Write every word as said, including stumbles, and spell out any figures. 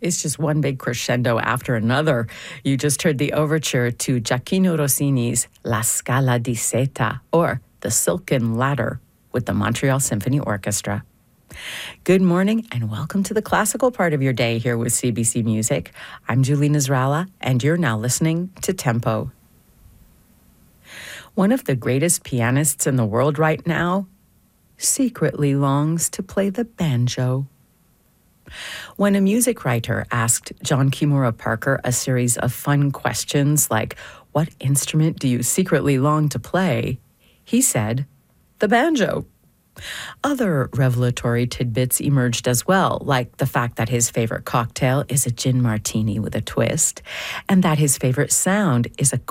It's just one big crescendo after another. You just heard the overture to Gioacchino Rossini's La Scala di Seta, or The Silken Ladder, with the Montreal Symphony Orchestra. Good morning and welcome to the classical part of your day here with C B C Music. I'm Julie Nasrallah, and you're now listening to Tempo. One of the greatest pianists in the world right now secretly longs to play the banjo. When a music writer asked John Kimura Parker a series of fun questions like, "What instrument do you secretly long to play?" he said, "The banjo." Other revelatory tidbits emerged as well, like the fact that his favorite cocktail is a gin martini with a twist, and that his favorite sound is a